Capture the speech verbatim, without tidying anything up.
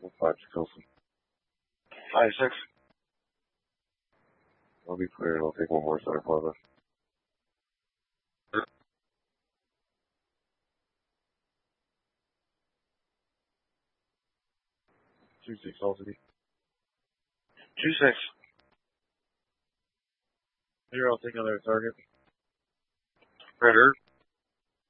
One five to Coulson. Five six. I'll be clear and I'll take one more center plaza. Two six Altity. Two six. Here, I'll take another target. Predator.